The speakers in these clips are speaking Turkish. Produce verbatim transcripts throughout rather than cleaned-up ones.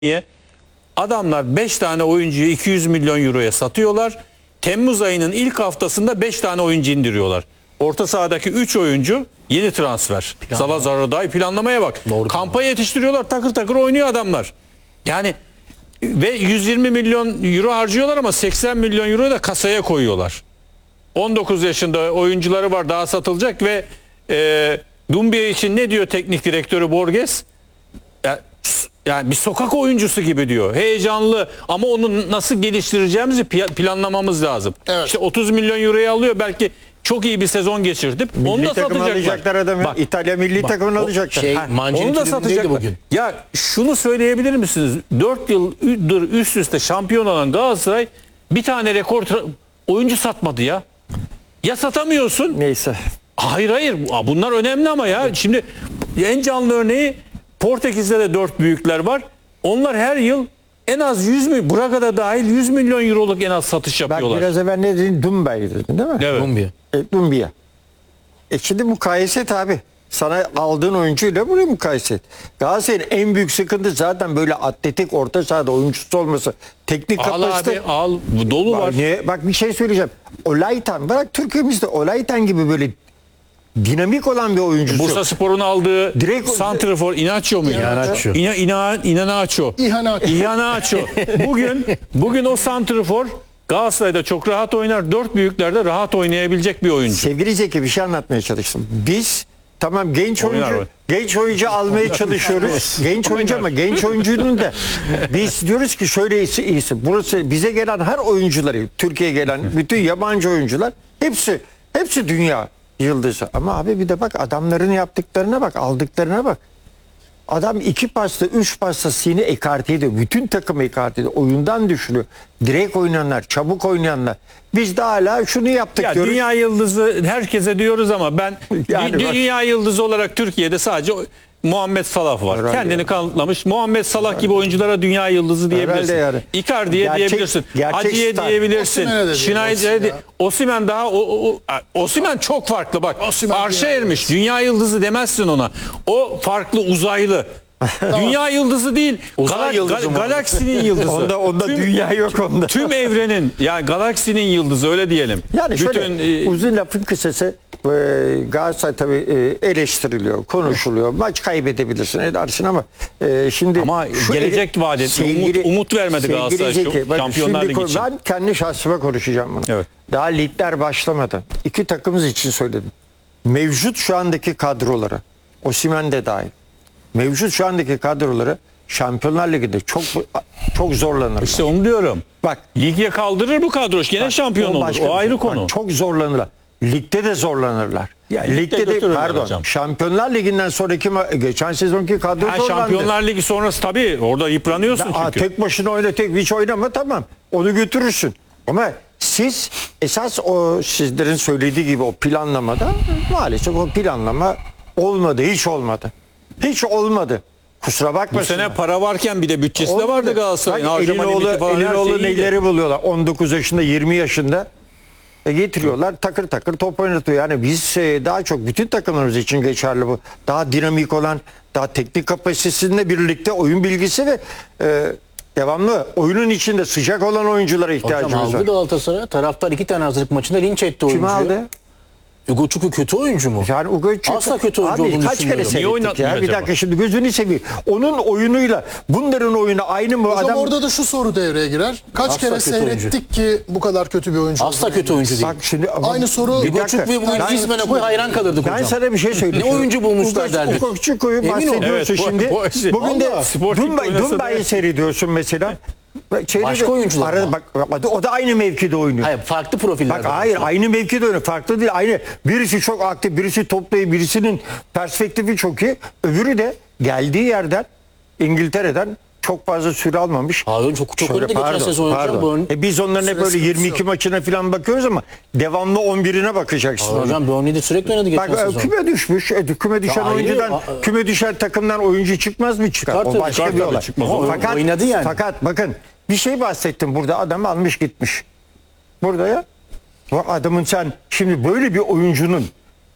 Niye? Adamlar beş tane oyuncuyu iki yüz milyon euroya satıyorlar. Temmuz ayının ilk haftasında beş tane oyuncu indiriyorlar. Orta sahadaki üç oyuncu yeni transfer. Salazar dahi planlamaya bak. Doğru. Kampanya yetiştiriyorlar, takır takır oynuyor adamlar. Yani ve yüz yirmi milyon euro harcıyorlar ama seksen milyon euro da kasaya koyuyorlar. on dokuz yaşında oyuncuları var daha satılacak ve e, Dumbia için ne diyor teknik direktörü Borges? Ya, yani bir sokak oyuncusu gibi diyor. Heyecanlı ama onu nasıl geliştireceğimizi planlamamız lazım. Evet. İşte otuz milyon euroya alıyor, belki çok iyi bir sezon geçirdi. Onu Milli da takım satacaklar. alacaklar adamı. Bak, İtalya milli takımını alacaklar. Şey, Ha, Mancini onu da tribündeydi satacaklar. bugün. Ya şunu söyleyebilir misiniz? dört yıldır üst üste şampiyon olan Galatasaray bir tane rekor oyuncu satmadı ya. Ya satamıyorsun. Neyse. Hayır hayır, bunlar önemli ama ya. Şimdi en canlı örneği Portekiz'de de dört büyükler var. Onlar her yıl en az yüz milyon, Braga'da dahil yüz milyon euroluk en az satış Bak yapıyorlar. biraz evvel ne dedin? Dumbia dedin değil mi? Evet. Dumbia. E, Dumbia. E şimdi mukayese et abi. Sana aldığın oyuncuyla buraya mukayese et. Galatasaray'ın en büyük sıkıntı zaten böyle atletik orta sahada oyuncusu olması. Teknik Al kapasite. abi al, dolu var. Bak, niye? Bak bir şey söyleyeceğim. Olaytan, bırak Türkiye'mizde Olaytan gibi böyle dinamik olan bir oyuncusu. Bursa Spor'un aldığı Direkt- santrafor Inacio muydu? Iheanacho. İna, ina, Iheanacho. İhanaat. Iheanacho. Bugün bugün o santrafor Galatasaray'da çok rahat oynar. Dört büyüklerde rahat oynayabilecek bir oyuncu. Sevgili Zeki bir şey anlatmaya çalıştım. Biz tamam genç Oynar oyuncu o. genç oyuncu almaya çalışıyoruz. Genç oyuncu ama genç oyuncunun da biz diyoruz ki şöyle iyisi iyisi. Burası bize gelen her oyuncuları, Türkiye'ye gelen bütün yabancı oyuncular hepsi hepsi dünya yıldızı. Ama abi bir de bak adamların yaptıklarına bak, aldıklarına bak. Adam iki pasta, üç pasta seni ekarte ediyor. Bütün takım ekarte ediyor. Oyundan düşürüyor. Direkt oynayanlar, çabuk oynayanlar. Biz de hala şunu yaptık Ya diyoruz. dünya yıldızı herkese diyoruz ama ben Yani dü- bak- dünya yıldızı olarak Türkiye'de sadece Muhammed Salah var. Herhalde Kendini yani. kanıtlamış. Muhammed Salah gibi oyunculara dünya yıldızı diyebilirsin. yani. Icardi'ye Gerçek- diyebilirsin. gerçek Hacı'ye star. diyebilirsin. Osimhen'e de diyor, Schneider'e Osimhen de. ya. Osimhen daha o, o, o- Osimhen çok farklı bak. Osimhen Arşa dünya ermiş. Dünya yıldızı demezsin ona. O farklı, uzaylı. Dünya yıldızı değil. Uzay Galak- yıldızı gal- mı? galaksinin yıldızı. Onda onda Tüm- dünya yok onda. Tüm evrenin, yani galaksinin yıldızı, öyle diyelim. Yani şöyle Bütün, e, uzun lafın kısası e, Galatasaray tabii e, eleştiriliyor, konuşuluyor. Maç kaybedebilirsin edersin ama e, şimdi Ama gelecek vaat etti. Umut- umut vermedi sevgili Galatasaray Zeki, şu bak Şampiyonlar şimdi Ligi ko- için. Ben kendi şahsıma konuşacağım bunu. Evet. Daha ligler başlamadan iki takımımız için söyledim. Mevcut şu andaki kadroları, Osimhen de dahil. Mevcut şu andaki kadroları Şampiyonlar Ligi'nde çok çok zorlanırlar. İşte onu diyorum. Bak Ligye kaldırır bu kadro. Gene şampiyon olur. başka O bir ayrı şey. konu. Bak, çok zorlanırlar. Ligde de zorlanırlar. Ya, ligde ligde de götürürler pardon. hocam. Şampiyonlar Ligi'nden sonraki ma- geçen sezonki kadro Ha, zorlandı. Şampiyonlar Ligi sonrası tabii orada yıpranıyorsun Aa, çünkü. tek başına oyna, tek hiç oynama tamam. Onu götürürsün. Ama siz esas o sizlerin söylediği gibi o planlamada maalesef o planlama olmadı. Hiç olmadı. Hiç olmadı. Kusura Bu bakmasın. sene para varken bir de bütçesi de vardı Galatasaray'ın. Bak, Harcama Elinoğlu, limiti falan her Elinoğlu şey iyiydi. neleri buluyorlar. on dokuz yaşında, yirmi yaşında e, getiriyorlar. Takır takır top oynatıyor. Yani biz e, daha çok bütün takımlarımız için geçerli bu. Daha dinamik olan, daha teknik kapasitesiyle birlikte oyun bilgisi ve e, devamlı oyunun içinde sıcak olan oyunculara Hocam ihtiyacımız var. aldı Galatasaray. Taraftar iki tane hazırlık maçında linç etti Kim oyuncuyu. aldı? Hugo Çukur kötü oyuncu mu? Yani Ugo Çukur- Asla kötü oyuncu Abi olduğunu kaç kere düşünmüyorum. Niye seyrettik oynatmıyor ya? Bir acaba? dakika şimdi gözünü seveyim. Onun oyunuyla bunların oyunu aynı mı? Hocam Adam orada da şu soru devreye girer. Kaç Asla kere kötü seyrettik ki bu kadar kötü bir oyuncu Asla olduğunu kötü oyuncu değil. bak şimdi Aynı soru Bir Hugo dakika. Çukur ve Ben- İzmir'e koy hayran kalırdık Ben hocam. sana bir şey söyleyeyim. Ne oyuncu bulmuşlar derdik. Ugo Çukur'u Emin ol. bahsediyorsun Evet, bu- şimdi. bu- şey- Bugün de Vallahi Sporting'de Dumbay, oynasa da- Dumbay'ı seyrediyorsun mesela. Bak, şeyde Başka de- oyuncular arada mı? bak, o da aynı mevkide oynuyor. Hayır, farklı profiller. Bak var. hayır aynı mevkide oynuyor. Farklı değil. Aynı. Birisi çok aktif, birisi toplayı, birisinin perspektifi çok iyi. Öbürü de geldiği yerden İngiltere'den çok fazla süre almamış. Hayır, çok çok Şöyle, önde geçen pardon, sezon hocam. pardon. Bu ön- E biz onların hep böyle Süresi yirmi iki yok. maçına falan bakıyoruz ama devamlı on birine bakacaksın. Hocam Burnley'de sürekli oynadı geçen Bak e, sezon. küme düşmüş. E, küme düşen Ya ayrı, oyuncudan, a- küme düşen takımdan oyuncu çıkmaz mı çıkar? Çıkar O tabii, başka çıkar bir tabii, olay. çıkmaz. O Fakat, oynadı yani. Fakat bakın bir şey bahsettim burada adam almış gitmiş. Burada ya. Bu adamın sen şimdi böyle bir oyuncunun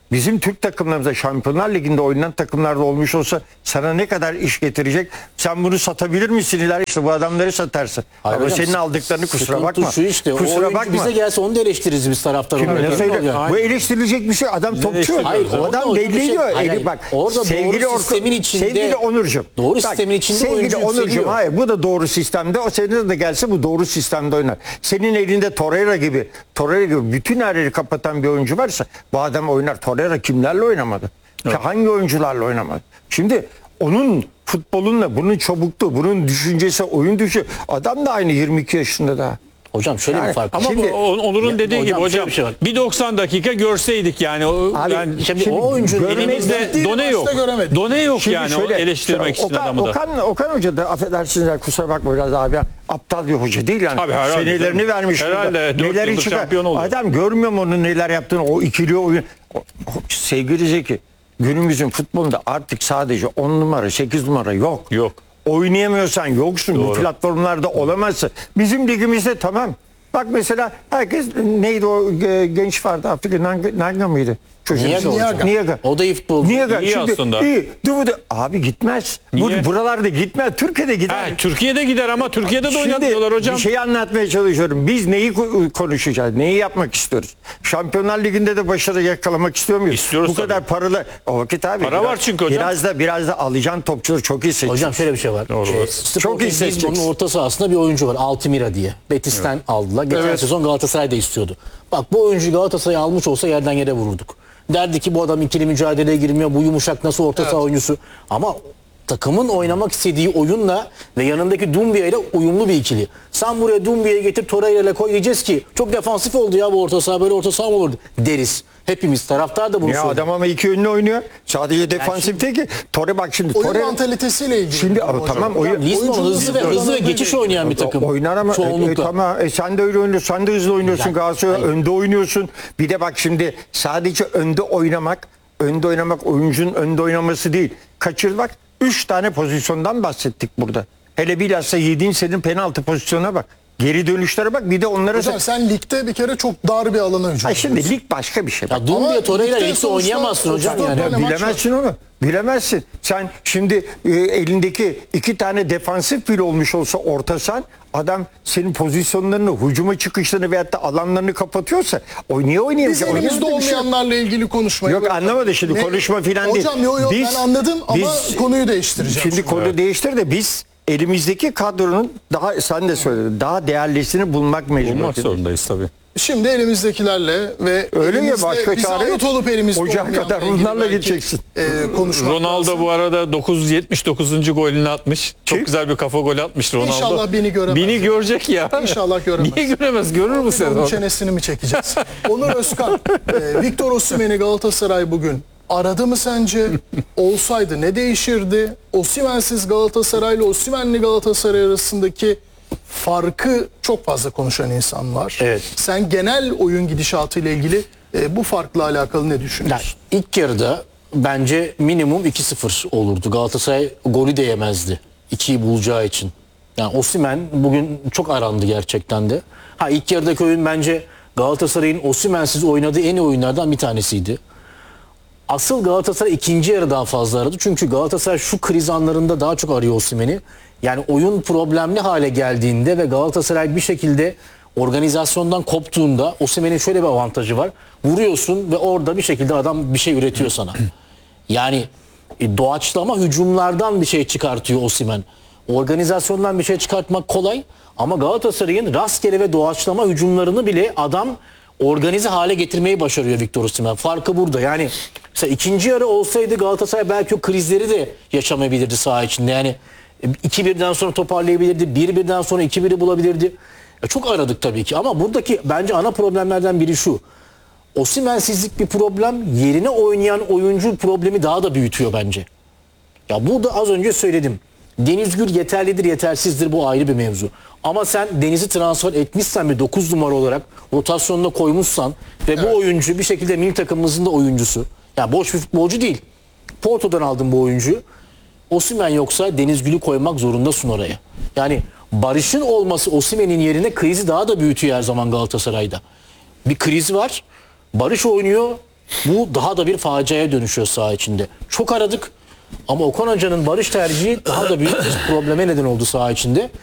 bizim Türk takımlarımızda Şampiyonlar Ligi'nde oynanan takımlarda olmuş olsa sana ne kadar iş getirecek? Sen bunu satabilir misin ileride? İşte bu adamları satarsın. Hayır Ama hocam, senin aldıklarını kusura sıkıntı bakma. Şu işte, o kusura oyuncu bakma. bize gelse onu da eleştiririz biz taraftar Şimdi olarak. ne söyle- Aynen. Bu eleştirilecek bir şey. Adam topçu. eleştiriyoruz. Hayır, O orada adam hocam belli bir şey- ediyor. hayır, Eli- hayır. Bak, Orada doğru Orkun- sistemin içinde- Sevgili Onurcuğum. Doğru bak, sistemin içinde sevgili oyuncu Onurcuğum, yükseliyor. hayır bu da doğru sistemde. O senin de gelse bu doğru sistemde oynar. Senin elinde Torreira gibi Torreira gibi bütün her yeri kapatan bir oyuncu varsa bu adam oynar. Torreira kimlerle oynamadı? Evet. Hangi oyuncularla oynamadı? Şimdi onun futbolunla bunun çabukluğu, bunun düşüncesi, oyun düşü. Adam da aynı yirmi iki yaşında daha. Hocam şöyle Yani bir fark var. Ama Şimdi- bu Onur'un Ya, dediği hocam, gibi şöyle hocam bir şey var. bir doksan dakika görseydik yani. O, Abi, yani Şimdi, Şimdi o oyuncunun görmek elimizde Bizde done yok. maçta göremedik. Done yok Şimdi yani şöyle, o eleştirmek için Okan, adamı da. Okan, Okan Hoca da affedersiniz kusura bakma biraz abi aptal bir hoca değil yani. Tabii, herhalde. Senelerini vermiş. Herhalde, burada. dört Neleri yıldır çıkar. şampiyon oldu. Adam görmüyor mu onun neler yaptığını o ikili oyun. O- o- sevgili Zeki günümüzün futbolunda artık sadece on numara sekiz numara yok. Yok. Oynayamıyorsan yoksun. Bu Doğru. platformlarda olamazsın. Bizim ligimizde tamam. Bak mesela herkes neydi o e, genç vardı Afrika Nanga, Nanga mıydı? Çocuk. Niyaga hocam. Niyaga. O da iyi futbolcu. Niyaga. İyi Şimdi, aslında. iyi. Dur, dur. Abi gitmez. Bu, Niye? buralarda gitmez. Türkiye'de gider. Ha, Türkiye'de gider ama Türkiye'de de Şimdi oynatmıyorlar hocam. bir şey anlatmaya çalışıyorum. Biz neyi ko- konuşacağız? Neyi yapmak istiyoruz? Şampiyonlar Ligi'nde de başarı yakalamak istiyor muyuz? İstiyoruz Bu tabii. kadar paralı. O vakit abi. Para biraz- var çünkü hocam. Biraz da biraz da alacağın topçuları çok iyi seçin. Hocam şöyle bir şey var. Doğru. Ee, Çok Sporting iyi seçeceksin. Lisbon'un orta sahasında bir oyuncu var. Altimira diye. Betis'ten aldılar. Geçen Evet. sezon Galatasaray da istiyordu. Bak bu oyuncuyu Galatasaray almış olsa yerden yere vururduk. Derdi ki bu adam ikili mücadeleye girmiyor. Bu yumuşak nasıl orta saha oyuncusu. Ama takımın oynamak istediği oyunla ve yanındaki Doumbia ile uyumlu bir ikili. Sen buraya Dumbia'yı getir Torreira ile koy diyeceğiz ki çok defansif oldu ya bu orta saha, böyle orta saha mı olurdu deriz. Hepimiz taraftar da bunu Ya söylüyor. adam ama iki yönlü oynuyor. Sadece defansif değil ki. Torre bak şimdi. Oyun Torre, mantalitesiyle ilgili. Şimdi hocam. ama tamam oyun. Lisbon Oyuncunun hızlı ve Lisbon'dan hızlı ve öyle geçiş değil. oynayan bir takım. Oynar ama e, Çoğunlukla. e, tamam e, sen de öyle oynuyorsun. Sen de hızlı oynuyorsun. Ya, Galatasaray hayır. önde oynuyorsun. Bir de bak şimdi sadece önde oynamak, önde oynamak oyuncunun önde oynaması değil. Kaçır bak üç tane pozisyondan bahsettik burada. Hele bilhassa yediğin senin penaltı pozisyonuna bak. Geri dönüşlere bak. Bir de onlara Hocam sen ligde bir kere çok dar bir alana hücum Ay şimdi ediyorsun. lig başka bir şey. Bak. Ya Dumbia Ama Torreira ligde ligde sonuçta oynayamazsın hocam otuz dört yani. tane maç var. Bilemezsin onu. Bilemezsin. Sen şimdi e, elindeki iki tane defansif fil olmuş olsa orta sahan adam senin pozisyonlarını, hücuma çıkışlarını veyahut da alanlarını kapatıyorsa o niye Biz oynayamayacak? elimizde Oynayamaz bir şey. olmayanlarla ilgili konuşmayı Yok, bırakalım. anlamadı şimdi, konuşma filan değil. Hocam yok yok Biz- ben anladım ama biz- konuyu değiştireceğim. Şimdi konu değiştir de biz elimizdeki kadronun daha sen de söyledin daha değerlisini bulmak Bulmak mecburiyeti. zorundayız tabii. Şimdi elimizdekilerle ve Öyle ya, elimizde başka bize çare yok. ait olup elimizde Ocağa olmayanla kadar ilgili bunlarla belki, gideceksin. E, konuşmak Ronaldo lazım. bu arada dokuz yüz yetmiş dokuzuncu golünü atmış. Çok Kim? güzel bir kafa golü atmış Ronaldo. İnşallah beni göremez. Beni görecek ya. İnşallah göremez. Niye göremez? Görür bu Onun sezon. çenesini mi çekeceğiz? Onur Özkan, e, Victor Osimhen'i Galatasaray bugün aradı mı sence? Olsaydı ne değişirdi? Osimhen'siz Galatasaray ile Osimhen'li Galatasaray arasındaki farkı çok fazla konuşan insan var. Evet. Sen genel oyun gidişatı ile ilgili e, bu farkla alakalı ne Ya, düşünüyorsun? ilk yarıda bence minimum iki sıfır olurdu. Galatasaray golü de yemezdi. ikiyi bulacağı için. Yani Osimhen bugün çok arandı gerçekten de. Ha ilk yarıdaki oyun bence Galatasaray'ın Osimhen'siz oynadığı en iyi oyunlardan bir tanesiydi. Asıl Galatasaray ikinci yarı daha fazla aradı. Çünkü Galatasaray şu kriz anlarında daha çok arıyor Osimhen'i. Yani oyun problemli hale geldiğinde ve Galatasaray bir şekilde organizasyondan koptuğunda Osimhen'in şöyle bir avantajı var. Vuruyorsun ve orada bir şekilde adam bir şey üretiyor sana. Yani e, doğaçlama hücumlardan bir şey çıkartıyor Osimhen. Organizasyondan bir şey çıkartmak kolay ama Galatasaray'ın rastgele ve doğaçlama hücumlarını bile adam organize hale getirmeyi başarıyor Victor Osimhen. Farkı burada. Yani mesela ikinci yarı olsaydı Galatasaray belki o krizleri de yaşamayabilirdi saha içinde. Yani iki birden sonra toparlayabilirdi. bir birden sonra iki biri bulabilirdi. E, çok aradık tabii ki ama buradaki bence ana problemlerden biri şu. Osimhen'sizlik bir problem, yerine oynayan oyuncu problemi daha da büyütüyor bence. Ya burada az önce söyledim. Deniz Gür yeterlidir, yetersizdir, bu ayrı bir mevzu. Ama sen Deniz'i transfer etmişsen bir dokuz numara olarak rotasyonuna koymuşsan ve bu oyuncu bir şekilde milli takımımızın da oyuncusu. Ya boş bir futbolcu değil. Porto'dan aldın bu oyuncuyu. Osimhen yoksa Deniz Gül'ü koymak zorundasın oraya. Yani Barış'ın olması Osimhen'in yerine krizi daha da büyütüyor her zaman Galatasaray'da. Bir kriz var. Barış oynuyor. bu daha da bir faciaya dönüşüyor saha içinde. Çok aradık ama Okan Hoca'nın Barış tercihi daha da büyük bir probleme neden oldu saha içinde.